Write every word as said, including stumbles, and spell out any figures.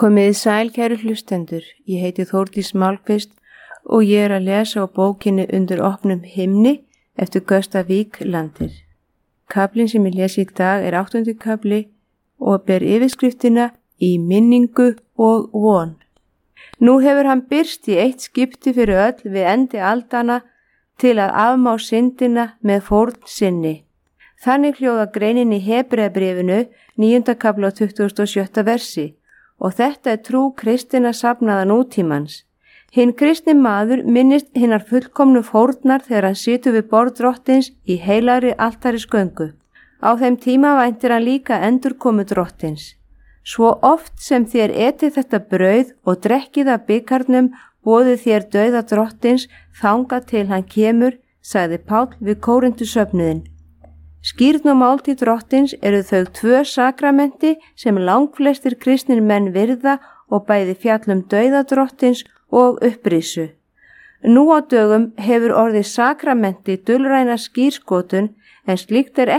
Komiði sæl kæru hlustendur, ég heiti Þórdís Málkvist og ég er að lesa á bókinni Undir opnum himni eftir Gösta Víklandir. Kaflinn sem ég lesi í dag er áttundi kafli og ber yfirskriftina Í minningu og von. Nú hefur hann birst í eitt skipti fyrir öll við endi aldana til að afmá syndina með fórn sinni. Þannig hljóða greinin í Hebreabréfinu níunda kafla og tuttugasta og sjötta versi. Og þetta er trú kristinna safnaða nútímans. Hinn kristni maður minnist hinnar fullkomnu fórnar þegar hann situr við borð drottins í heilagri altarisgöngu. Á þeim tíma væntir hann líka endurkomu drottins. Svo oft sem þér etið þetta brauð og drekkið af bikarnum boðið þér dauða drottins þangað til hann kemur, sagði Páll við Kórintusöfnuðinn. Skírn og máltíð drottins eru þau tvö sakramenti sem langflestir kristnir menn virða og bæði fjallum dauða drottins og upprisu. Nú á dögum hefur orðið sakramenti dulræna skírskotun en slíkt er